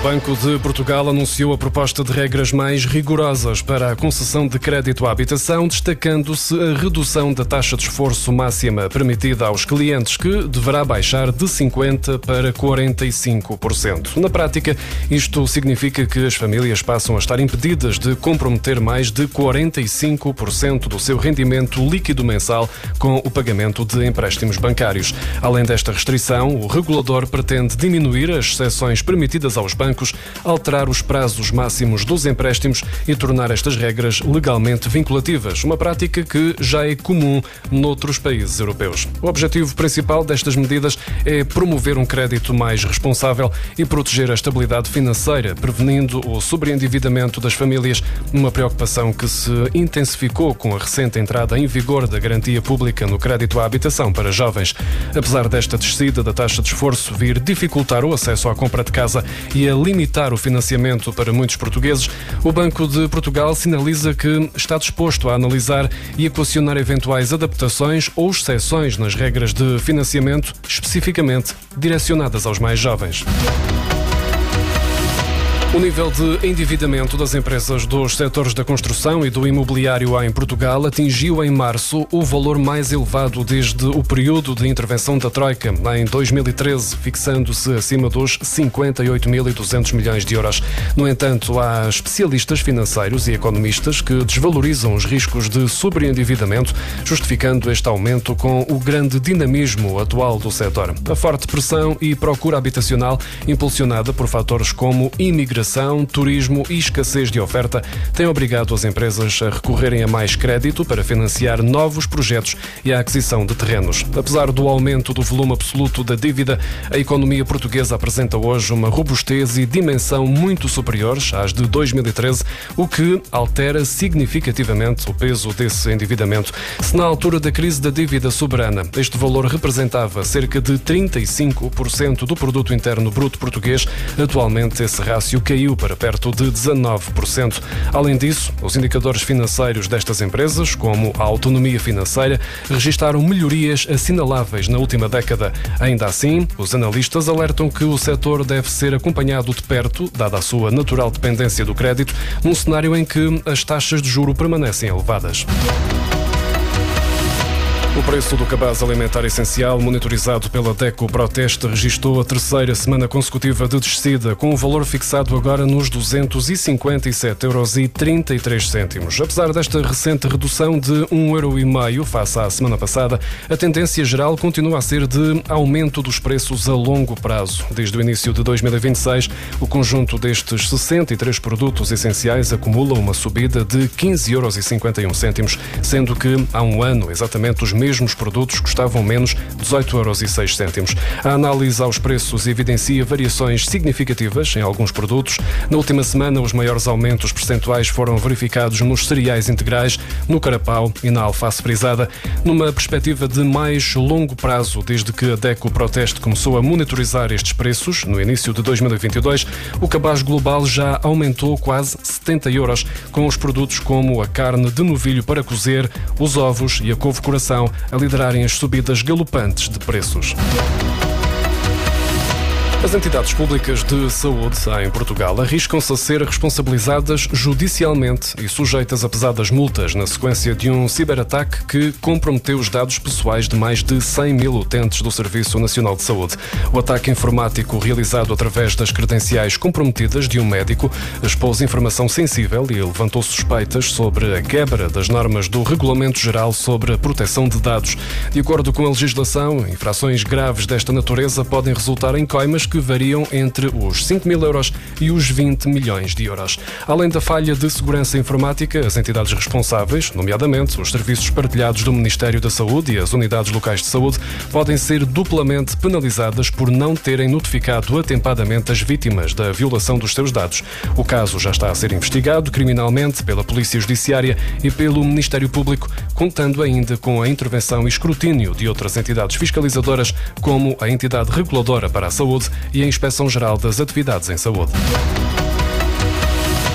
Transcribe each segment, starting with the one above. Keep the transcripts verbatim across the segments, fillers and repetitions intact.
Banco de Portugal anunciou a proposta de regras mais rigorosas para a concessão de crédito à habitação, destacando-se a redução da taxa de esforço máxima permitida aos clientes, que deverá baixar de cinquenta por cento para quarenta e cinco por cento. Na prática, isto significa que as famílias passam a estar impedidas de comprometer mais de quarenta e cinco por cento do seu rendimento líquido mensal com o pagamento de empréstimos bancários. Além desta restrição, o regulador pretende diminuir as exceções permitidas aos bancos, alterar os prazos máximos dos empréstimos e tornar estas regras legalmente vinculativas, uma prática que já é comum noutros países europeus. O objetivo principal destas medidas é promover um crédito mais responsável e proteger a estabilidade financeira, prevenindo o sobreendividamento das famílias, uma preocupação que se intensificou com a recente entrada em vigor da garantia pública no crédito à habitação para jovens. Apesar desta descida da taxa de esforço vir dificultar o acesso à compra de casa e a limitar o financiamento para muitos portugueses, o Banco de Portugal sinaliza que está disposto a analisar e equacionar eventuais adaptações ou exceções nas regras de financiamento, especificamente direcionadas aos mais jovens. O nível de endividamento das empresas dos setores da construção e do imobiliário em Portugal atingiu em março o valor mais elevado desde o período de intervenção da Troika, em dois mil e treze, fixando-se acima dos cinquenta e oito mil e duzentos milhões de euros. No entanto, há especialistas financeiros e economistas que desvalorizam os riscos de sobreendividamento, justificando este aumento com o grande dinamismo atual do setor. A forte pressão e procura habitacional, impulsionada por fatores como imigração, turismo e escassez de oferta, tem obrigado as empresas a recorrerem a mais crédito para financiar novos projetos e a aquisição de terrenos. Apesar do aumento do volume absoluto da dívida, a economia portuguesa apresenta hoje uma robustez e dimensão muito superiores às de dois mil e treze, o que altera significativamente o peso desse endividamento. Se na altura da crise da dívida soberana este valor representava cerca de trinta e cinco por cento do produto interno bruto português, atualmente esse rácio caiu para perto de dezanove por cento. Além disso, os indicadores financeiros destas empresas, como a autonomia financeira, registaram melhorias assinaláveis na última década. Ainda assim, os analistas alertam que o setor deve ser acompanhado de perto, dada a sua natural dependência do crédito, num cenário em que as taxas de juro permanecem elevadas. O preço do cabaz alimentar essencial, monitorizado pela DECO Proteste, registrou a terceira semana consecutiva de descida, com o valor fixado agora nos duzentos e cinquenta e sete euros e trinta e três cêntimos. Apesar desta recente redução de um euro e meio face à semana passada, a tendência geral continua a ser de aumento dos preços a longo prazo. Desde o início de dois mil e vinte e seis, o conjunto destes sessenta e três produtos essenciais acumula uma subida de quinze euros e cinquenta e um cêntimos, sendo que há um ano exatamente os mesmos mesmos produtos custavam menos dezoito euros e seis cêntimos. A análise aos preços evidencia variações significativas em alguns produtos. Na última semana, os maiores aumentos percentuais foram verificados nos cereais integrais, no carapau e na alface frisada. Numa perspectiva de mais longo prazo, desde que a DECO Proteste começou a monitorizar estes preços, no início de dois mil e vinte e dois, o cabaz global já aumentou quase setenta euros, com os produtos como a carne de novilho para cozer, os ovos e a couve-coração a liderarem as subidas galopantes de preços. As entidades públicas de saúde em Portugal arriscam-se a ser responsabilizadas judicialmente e sujeitas a pesadas multas na sequência de um ciberataque que comprometeu os dados pessoais de mais de cem mil utentes do Serviço Nacional de Saúde. O ataque informático, realizado através das credenciais comprometidas de um médico, expôs informação sensível e levantou suspeitas sobre a quebra das normas do Regulamento Geral sobre a Proteção de Dados. De acordo com a legislação, infrações graves desta natureza podem resultar em coimas que variam entre os cinco mil euros e os vinte milhões de euros. Além da falha de segurança informática, as entidades responsáveis, nomeadamente os serviços partilhados do Ministério da Saúde e as unidades locais de saúde, podem ser duplamente penalizadas por não terem notificado atempadamente as vítimas da violação dos seus dados. O caso já está a ser investigado criminalmente pela Polícia Judiciária e pelo Ministério Público, contando ainda com a intervenção e escrutínio de outras entidades fiscalizadoras, como a Entidade Reguladora para a Saúde e a Inspeção-Geral das Atividades em Saúde.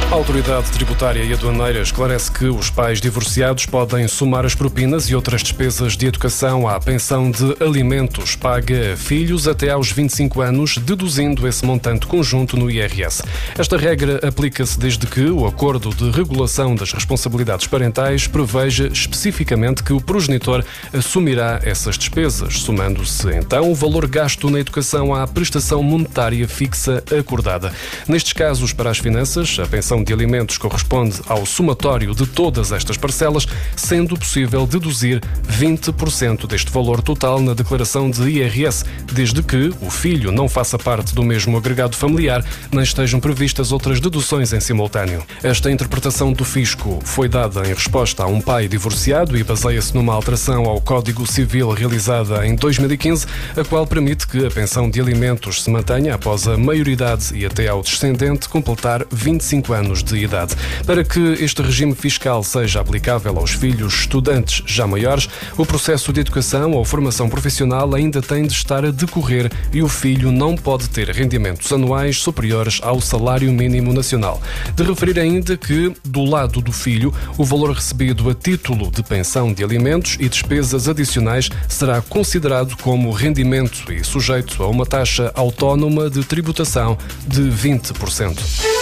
A Autoridade Tributária e Aduaneira esclarece que os pais divorciados podem somar as propinas e outras despesas de educação à pensão de alimentos paga a filhos até aos vinte e cinco anos, deduzindo esse montante conjunto no I R S. Esta regra aplica-se desde que o Acordo de Regulação das Responsabilidades Parentais preveja especificamente que o progenitor assumirá essas despesas, somando-se então o valor gasto na educação à prestação monetária fixa acordada. Nestes casos, para as finanças, a pensão de alimentos corresponde ao somatório de todas estas parcelas, sendo possível deduzir vinte por cento deste valor total na declaração de I R S, desde que o filho não faça parte do mesmo agregado familiar, nem estejam previstas outras deduções em simultâneo. Esta interpretação do fisco foi dada em resposta a um pai divorciado e baseia-se numa alteração ao Código Civil realizada em dois mil e quinze, a qual permite que a pensão de alimentos se mantenha após a maioridade e até ao descendente completar vinte e cinco anos de idade. Para que este regime fiscal seja aplicável aos filhos estudantes já maiores, o processo de educação ou formação profissional ainda tem de estar a decorrer e o filho não pode ter rendimentos anuais superiores ao salário mínimo nacional. De referir ainda que, do lado do filho, o valor recebido a título de pensão de alimentos e despesas adicionais será considerado como rendimento e sujeito a uma taxa autónoma de tributação de vinte por cento.